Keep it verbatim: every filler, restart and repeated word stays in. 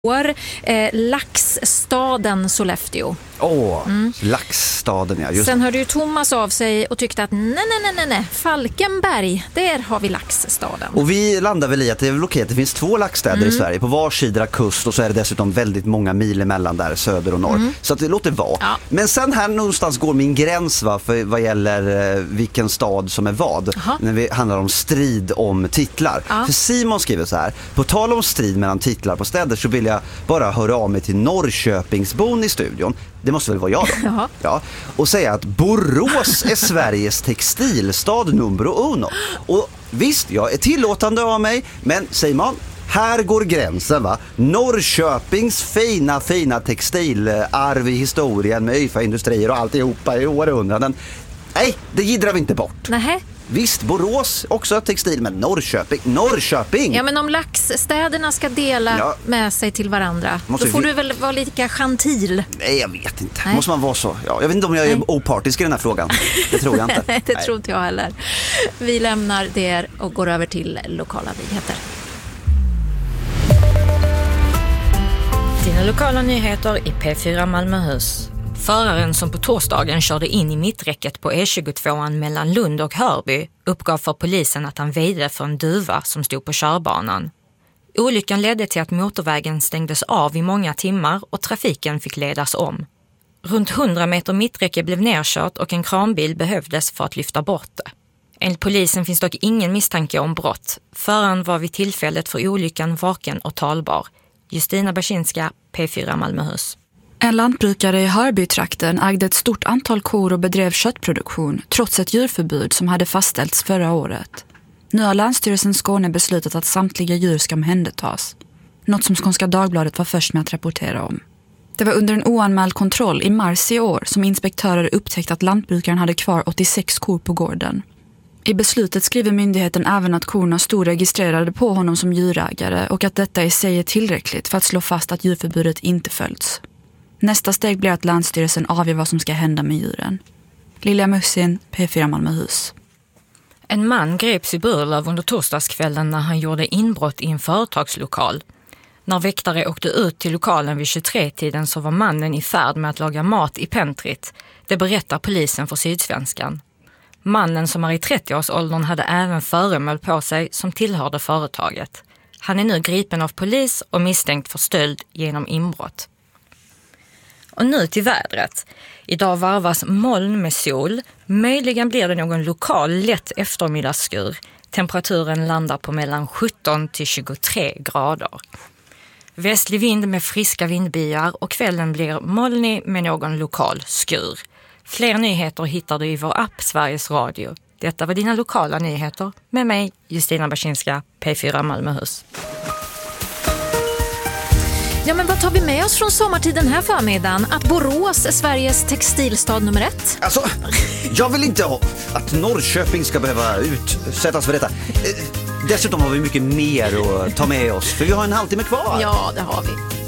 år. Eh, Laxstaden Sollefteå. Åh, oh, mm. Laxstaden, ja. Just. Sen hörde ju Thomas av sig och tyckte att nej, nej, nej, nej, nej, Falkenberg, där har vi Laxstaden. Och vi landar väl i att det är väl okej att det finns två laxstäder mm. i Sverige på var sida kust, och så är det dessutom väldigt många mil emellan där, söder och norr. Mm. Så att det låter vara. Ja. Men sen här någonstans går min gräns va, för vad gäller eh, vilken stad som är vad. Aha. När vi handlar om strid om titlar. Ja. För Simon skriver så här: på tal om strid mellan titlar på städer så vill jag bara höra av mig till Norrköpingsbon i studion. Det måste väl vara jag då. Jaha. Ja. Och säga att Borås är Sveriges textilstad numero uno. Och visst, jag är tillåtande av mig, men Simon, här går gränsen va. Norrköpings fina, fina textilarv i historien med YFA-industrier och alltihopa i århundraden. Nej, det gidrar vi inte bort. Nähä. Visst, Borås också textil, men Norrköping, Norrköping! Ja, men om laxstäderna ska dela ja. med sig till varandra, måste då får vi... du väl vara lika gentil? Nej, jag vet inte. Nej. Måste man vara så? Ja, jag vet inte om jag är Nej. opartisk i den här frågan. Det tror jag inte. Nej, det Nej. tror inte jag heller. Vi lämnar det och går över till lokala nyheter. Dina lokala nyheter i P fyra Malmöhus. Föraren som på torsdagen körde in i mitträcket på E tjugotvåan mellan Lund och Hörby uppgav för polisen att han väjde för en duva som stod på körbanan. Olyckan ledde till att motorvägen stängdes av i många timmar och trafiken fick ledas om. Runt hundra meter mitträcke blev nedkört och en kranbil behövdes för att lyfta bort det. Enligt polisen finns dock ingen misstanke om brott. Föraren var vid tillfället för olyckan vaken och talbar. Justina Baczynska, P fyra Malmöhus. En lantbrukare i Hörbytrakten ägde ett stort antal kor och bedrev köttproduktion trots ett djurförbud som hade fastställts förra året. Nu har Länsstyrelsen Skåne beslutat att samtliga djur ska omhändertas. Något som Skånska Dagbladet var först med att rapportera om. Det var under en oanmäld kontroll i mars i år som inspektörer upptäckte att lantbrukaren hade kvar åttiosex kor på gården. I beslutet skriver myndigheten även att korna stod registrerade på honom som djurägare och att detta i sig är tillräckligt för att slå fast att djurförbudet inte följts. Nästa steg blir att Länsstyrelsen avgör vad som ska hända med djuren. Lilja Mussin, P fyra Malmöhus. En man greps i Burlöv under torsdagskvällen när han gjorde inbrott i en företagslokal. När väktare åkte ut till lokalen vid tjugotre-tiden så var mannen i färd med att laga mat i pentrit. Det berättar polisen för Sydsvenskan. Mannen som är i trettioårsåldern hade även föremål på sig som tillhörde företaget. Han är nu gripen av polis och misstänkt för stöld genom inbrott. Och nu till vädret. Idag varvas moln med sol. Möjligen blir det någon lokal lätt eftermiddagsskur. Temperaturen landar på mellan sjutton till tjugotre grader. Västlig vind med friska vindbyar och kvällen blir molnig med någon lokal skur. Fler nyheter hittar du i vår app Sveriges Radio. Detta var dina lokala nyheter med mig, Justina Baczynska, P fyra Malmöhus. Ja, men vad tar vi med oss från sommartiden här förmiddagen? Att Borås är Sveriges textilstad nummer ett? Alltså, jag vill inte ha att Norrköping ska behöva utsättas för detta. Dessutom har vi mycket mer att ta med oss, för vi har en halvtimme kvar. Ja, det har vi.